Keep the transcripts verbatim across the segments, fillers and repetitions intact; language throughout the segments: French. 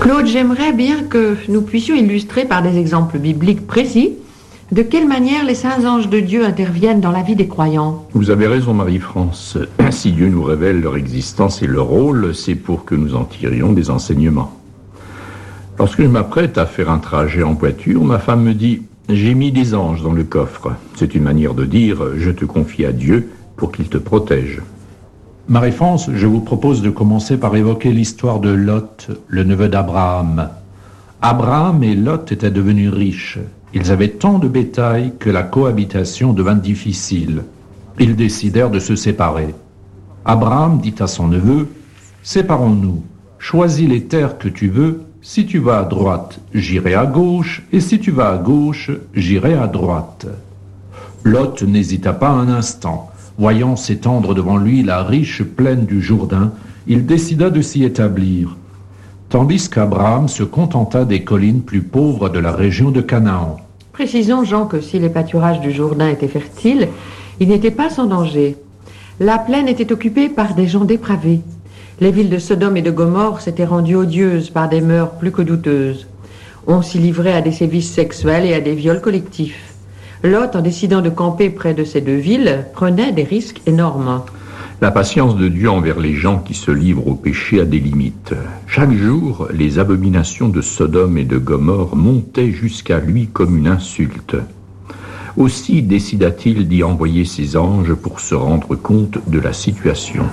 Claude, j'aimerais bien que nous puissions illustrer par des exemples bibliques précis de quelle manière les saints anges de Dieu interviennent dans la vie des croyants. Vous avez raison, Marie-France. Si Dieu nous révèle leur existence et leur rôle, c'est pour que nous en tirions des enseignements. Lorsque je m'apprête à faire un trajet en voiture, ma femme me dit « J'ai mis des anges dans le coffre ». C'est une manière de dire « Je te confie à Dieu pour qu'il te protège ». Marie-France, je vous propose de commencer par évoquer l'histoire de Lot, le neveu d'Abraham. Abraham et Lot étaient devenus riches. Ils avaient tant de bétail que la cohabitation devint difficile. Ils décidèrent de se séparer. Abraham dit à son neveu, « Séparons-nous, choisis les terres que tu veux, si tu vas à droite, j'irai à gauche, et si tu vas à gauche, j'irai à droite. » Lot n'hésita pas un instant. Voyant s'étendre devant lui la riche plaine du Jourdain, il décida de s'y établir, tandis qu'Abraham se contenta des collines plus pauvres de la région de Canaan. Précisons, Jean, que si les pâturages du Jourdain étaient fertiles, ils n'étaient pas sans danger. La plaine était occupée par des gens dépravés. Les villes de Sodome et de Gomorrhe s'étaient rendues odieuses par des mœurs plus que douteuses. On s'y livrait à des sévices sexuels et à des viols collectifs. Lot, en décidant de camper près de ces deux villes, prenait des risques énormes. La patience de Dieu envers les gens qui se livrent au péché a des limites. Chaque jour, les abominations de Sodome et de Gomorrhe montaient jusqu'à lui comme une insulte. Aussi décida-t-il d'y envoyer ses anges pour se rendre compte de la situation.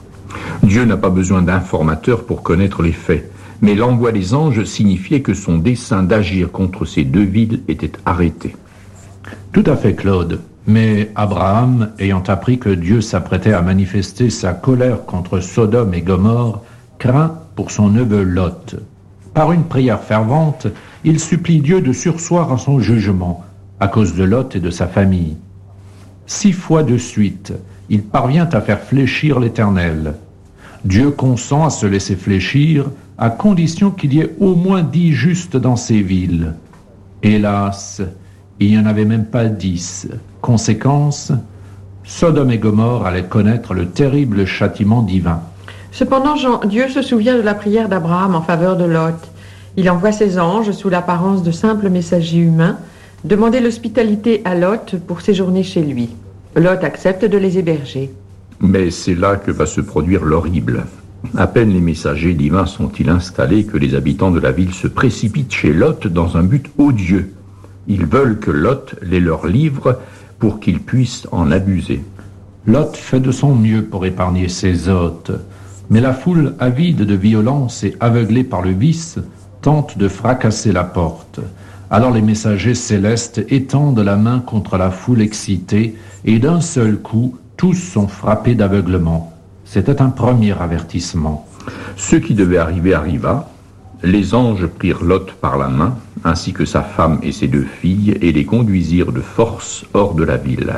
Dieu n'a pas besoin d'informateurs pour connaître les faits, mais l'envoi des anges signifiait que son dessein d'agir contre ces deux villes était arrêté. Tout à fait, Claude. Mais Abraham, ayant appris que Dieu s'apprêtait à manifester sa colère contre Sodome et Gomorrhe, craint pour son neveu Lot. Par une prière fervente, il supplie Dieu de surseoir à son jugement, à cause de Lot et de sa famille. Six fois de suite, il parvient à faire fléchir l'Éternel. Dieu consent à se laisser fléchir, à condition qu'il y ait au moins dix justes dans ces villes. Hélas, il n'y en avait même pas dix. Conséquence, Sodome et Gomorrhe allaient connaître le terrible châtiment divin. Cependant, Jean, Dieu se souvient de la prière d'Abraham en faveur de Lot. Il envoie ses anges, sous l'apparence de simples messagers humains, demander l'hospitalité à Lot pour séjourner chez lui. Lot accepte de les héberger. Mais c'est là que va se produire l'horrible. À peine les messagers divins sont-ils installés que les habitants de la ville se précipitent chez Lot dans un but odieux. Ils veulent que Lot les leur livre pour qu'ils puissent en abuser. Lot fait de son mieux pour épargner ses hôtes, mais la foule avide de violence et aveuglée par le vice tente de fracasser la porte. Alors les messagers célestes étendent la main contre la foule excitée et d'un seul coup, tous sont frappés d'aveuglement. C'était un premier avertissement. Ce qui devait arriver arriva. Les anges prirent Lot par la main, ainsi que sa femme et ses deux filles, et les conduisirent de force hors de la ville.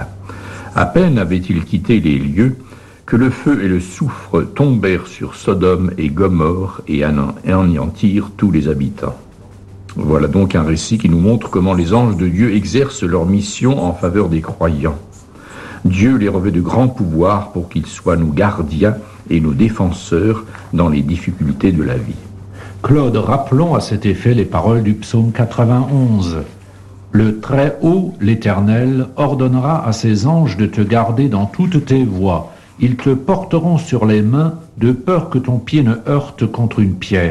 À peine avaient-ils quitté les lieux que le feu et le soufre tombèrent sur Sodome et Gomorrhe et anéantirent tous les habitants. Voilà donc un récit qui nous montre comment les anges de Dieu exercent leur mission en faveur des croyants. Dieu les revêt de grands pouvoirs pour qu'ils soient nos gardiens et nos défenseurs dans les difficultés de la vie. Claude, rappelons à cet effet les paroles du psaume quatre-vingt-onze. « Le Très-Haut, l'Éternel, ordonnera à ses anges de te garder dans toutes tes voies. Ils te porteront sur les mains, de peur que ton pied ne heurte contre une pierre. »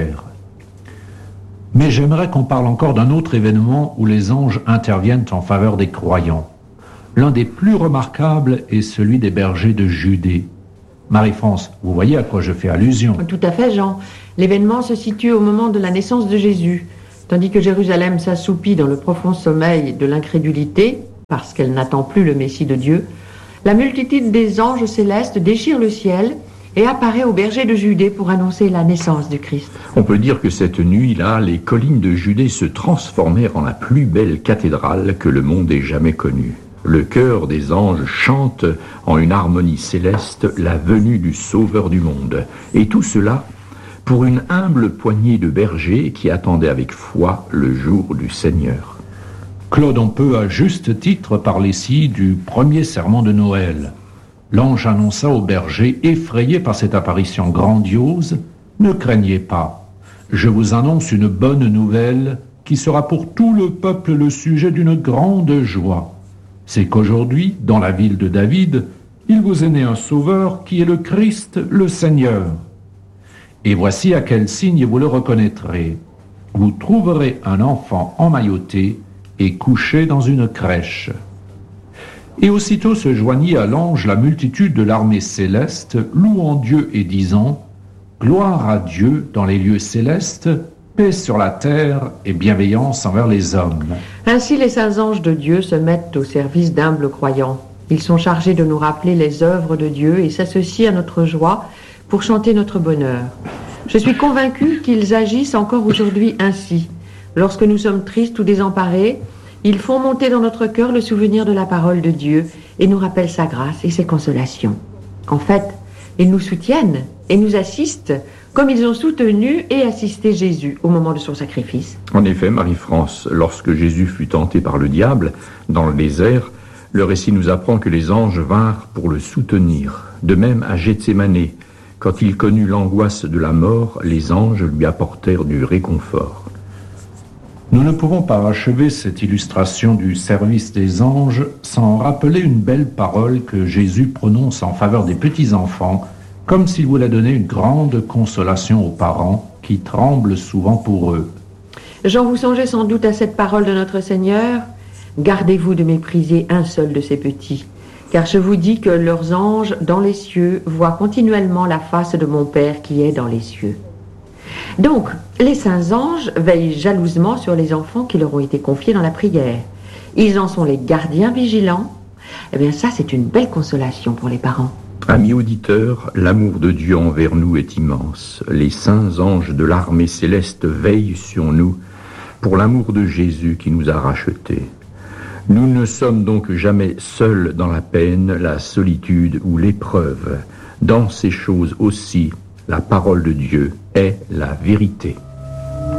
Mais j'aimerais qu'on parle encore d'un autre événement où les anges interviennent en faveur des croyants. L'un des plus remarquables est celui des bergers de Judée. Marie-France, vous voyez à quoi je fais allusion. Tout à fait, Jean. L'événement se situe au moment de la naissance de Jésus, tandis que Jérusalem s'assoupit dans le profond sommeil de l'incrédulité, parce qu'elle n'attend plus le Messie de Dieu. La multitude des anges célestes déchire le ciel et apparaît aux bergers de Judée pour annoncer la naissance du Christ. On peut dire que cette nuit-là, les collines de Judée se transformèrent en la plus belle cathédrale que le monde ait jamais connue. Le chœur des anges chante en une harmonie céleste la venue du Sauveur du monde. Et tout cela pour une humble poignée de bergers qui attendaient avec foi le jour du Seigneur. Claude, on peut à juste titre parler ici du premier serment de Noël. L'ange annonça aux bergers, effrayés par cette apparition grandiose, « Ne craignez pas, Je vous annonce une bonne nouvelle qui sera pour tout le peuple le sujet d'une grande joie. C'est qu'aujourd'hui, dans la ville de David, il vous est né un sauveur qui est le Christ, le Seigneur. Et voici à quel signe vous le reconnaîtrez. Vous trouverez un enfant emmailloté et couché dans une crèche. Et aussitôt se joignit à l'ange la multitude de l'armée céleste, louant Dieu et disant « Gloire à Dieu dans les lieux célestes, paix sur la terre et bienveillance envers les hommes. » Ainsi les saints anges de Dieu se mettent au service d'humbles croyants. Ils sont chargés de nous rappeler les œuvres de Dieu et s'associent à notre joie pour chanter notre bonheur. Je suis convaincue qu'ils agissent encore aujourd'hui ainsi. Lorsque nous sommes tristes ou désemparés, ils font monter dans notre cœur le souvenir de la parole de Dieu et nous rappellent sa grâce et ses consolations. En fait, ils nous soutiennent et nous assistent comme ils ont soutenu et assisté Jésus au moment de son sacrifice. En effet, Marie-France, lorsque Jésus fut tenté par le diable dans le désert, le récit nous apprend que les anges vinrent pour le soutenir. De même, à Gethsémanée, quand il connut l'angoisse de la mort, les anges lui apportèrent du réconfort. Nous ne pouvons pas achever cette illustration du service des anges sans rappeler une belle parole que Jésus prononce en faveur des petits-enfants, comme s'il voulait donner une grande consolation aux parents qui tremblent souvent pour eux. Jean, vous songez sans doute à cette parole de notre Seigneur. Gardez-vous de mépriser un seul de ces petits, car je vous dis que leurs anges dans les cieux voient continuellement la face de mon Père qui est dans les cieux. Donc, les saints anges veillent jalousement sur les enfants qui leur ont été confiés dans la prière. Ils en sont les gardiens vigilants. Eh bien ça, c'est une belle consolation pour les parents. Amis auditeurs, l'amour de Dieu envers nous est immense. Les saints anges de l'armée céleste veillent sur nous pour l'amour de Jésus qui nous a rachetés. Nous ne sommes donc jamais seuls dans la peine, la solitude ou l'épreuve. Dans ces choses aussi, la parole de Dieu est la vérité.